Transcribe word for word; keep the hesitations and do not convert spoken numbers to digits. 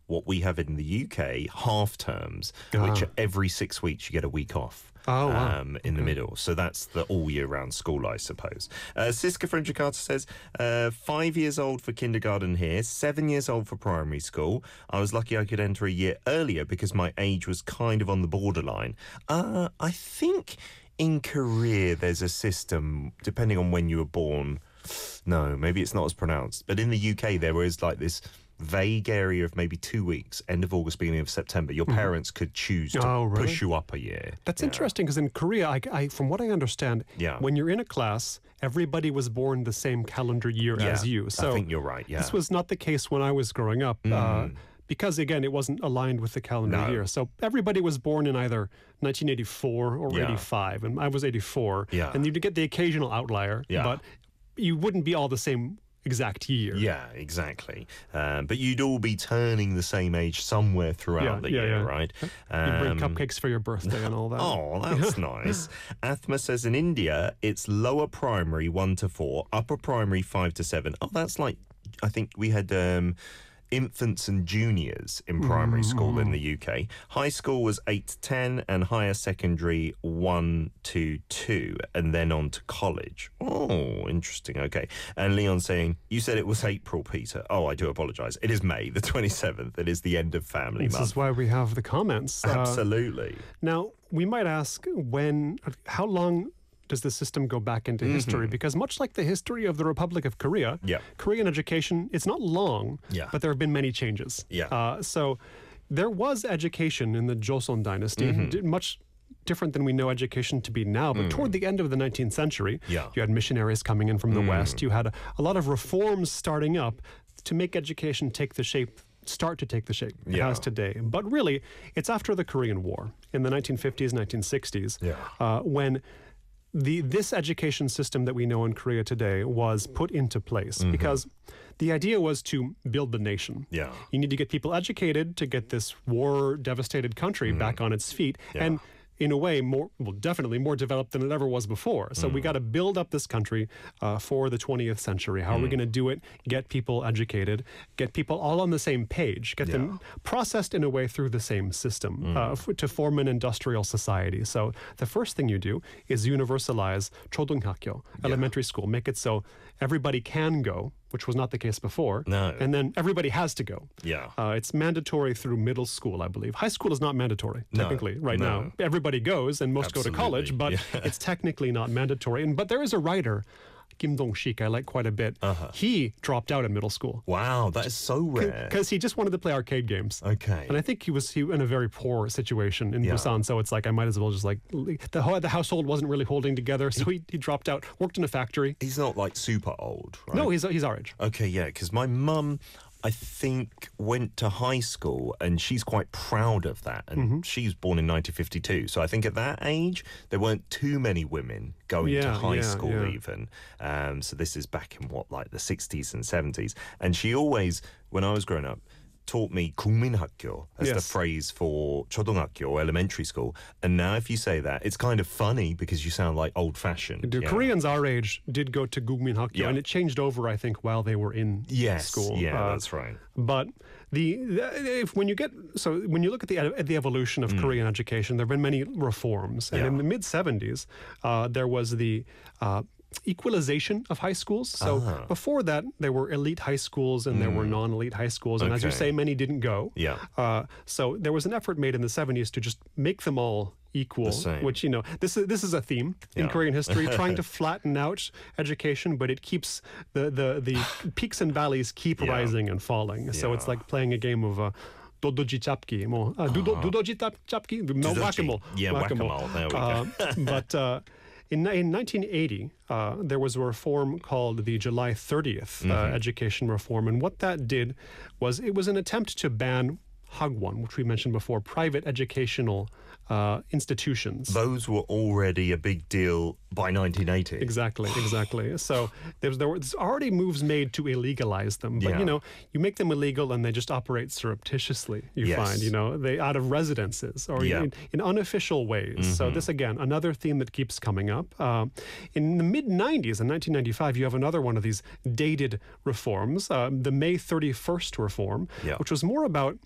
what we have in the U K, half terms, Ah. which are every six weeks you get a week off. Oh, wow. Um, in the middle. So that's the all year round school, I suppose. Uh, Siska from Jakarta says, uh, five years old for kindergarten here, seven years old for primary school. I was lucky I could enter a year earlier because my age was kind of on the borderline. Uh, I think in Korea there's a system, depending on when you were born. No, maybe it's not as pronounced. But in the U K, there is like this vague area of maybe two weeks, end of August, beginning of September. Your parents could choose to Oh, really? push you up a year. That's Yeah. interesting because in Korea, I, I, from what I understand, Yeah. when you're in a class, everybody was born the same calendar year Yeah, as you. So I think you're right, yeah. this was not the case when I was growing up. Uh, because, again, it wasn't aligned with the calendar No. year. So everybody was born in either nineteen eighty-four or Yeah. eighty-five, and I was eighty-four. Yeah. And you'd get the occasional outlier, Yeah. but you wouldn't be all the same exact year. Yeah, exactly. Um, but you'd all be turning the same age somewhere throughout Yeah, the yeah, year, yeah. right? You bring Um, cupcakes for your birthday and all that. Oh, that's nice. Athma says in India, it's lower primary one to four, upper primary five to seven. Oh, that's like, I think we had um, infants and juniors in primary school in the U K. High school was eight to ten and higher secondary one to two and then on to college. Oh, interesting. Okay. And Leon saying, you said it was April, Peter. Oh, I do apologise. It is May the twenty-seventh. It is the end of family This month. is why we have the comments. Uh, Absolutely. Now, we might ask when, how long does the system go back into history? Because much like the history of the Republic of Korea, Mm-hmm. Yeah. Korean education, it's not long, Yeah. but there have been many changes. Yeah. Uh, so there was education in the Joseon dynasty, Mm-hmm. d- much different than we know education to be now. But toward the end of the nineteenth century, Mm. Yeah. Mm. you had missionaries coming in from the West. You had a, a lot of reforms starting up to make education take the shape start to take the shape it Yeah. has today. But really, it's after the Korean War in the nineteen fifties, nineteen sixties, Yeah. uh, when the this education system that we know in Korea today was put into place because the idea was to build the nation. Yeah. You need to get people educated to get this war-devastated country back on its feet. Yeah. And in a way, more well, definitely more developed than it ever was before. So we got to build up this country uh, for the twentieth century. How are we going to do it? Get people educated, get people all on the same page, get them processed in a way through the same system uh, f- to form an industrial society. So the first thing you do is universalize 초등학교, elementary school, make it so everybody can go, which was not the case before. No. And then everybody has to go. Yeah. Uh, it's mandatory through middle school, I believe. High school is not mandatory, No, technically, right no. now. Everybody goes, and most go to college, but Absolutely, it's technically not mandatory. And but there is a writer, Kim Dong-sik, I like quite a bit. Uh-huh. He dropped out of middle school Wow, that is so rare. because he just wanted to play arcade games. Okay. And I think he was he in a very poor situation in Yeah. Busan, so it's like I might as well just like le- the ho- the household wasn't really holding together, so he, he dropped out. Worked in a factory. He's not like super old, right? No, he's he's our age. Okay, yeah, because my mum, I think, went to high school and she's quite proud of that. And Mm-hmm. she was born in nineteen fifty-two. So I think at that age, there weren't too many women going to Yeah, high yeah, school yeah. even. Um, so this is back in what, like the sixties and seventies. And she always, when I was growing up, taught me 국민학교 as the Yes. phrase for 초등학교 or elementary school. And now if you say that, it's kind of funny because you sound like old-fashioned. The Yeah. Koreans our age did go to Gugminhakyo, Yeah. and it changed over, I think, while they were in Yes, school. yeah, Uh, that's right. But the, the if when you get so when you look at the at the evolution of Korean education, there have been many reforms, and Mm. Yeah. in the mid seventies, uh, there was the uh, equalization of high schools. So Ah. before that, there were elite high schools and there were non-elite high schools, and as you Okay. say, many didn't go. Yeah. Uh, so there was an effort made in the seventies to just make them all equal, same. which you know this is this is a theme in Yeah. Korean history, trying to flatten out education, but it keeps the the the peaks and valleys keep Yeah. rising and falling. So it's Yeah. like playing a game of. Uh, 도도지 잡기, 뭐, uh, dudo, dudoji tap, 잡기, no, Dudoji. whack-a-mole. Yeah, whack-a-mole. There we go. Uh, but uh, in, in nineteen eighty, uh, there was a reform called the July thirtieth uh, Mm-hmm. education reform. And what that did was it was an attempt to ban Hagwon, which we mentioned before, private educational uh, institutions. Those were already a big deal by nineteen eighty. Exactly, exactly. So there was, there was already moves made to illegalize them, but Yeah. you know, you make them illegal and they just operate surreptitiously. You Yes. find, you know, they out of residences or Yeah. in, in unofficial ways. So this again, another theme that keeps coming up. Uh, in the mid nineties, in nineteen ninety-five, you have another one of these dated reforms, uh, the May thirty-first reform, Yeah. which was more about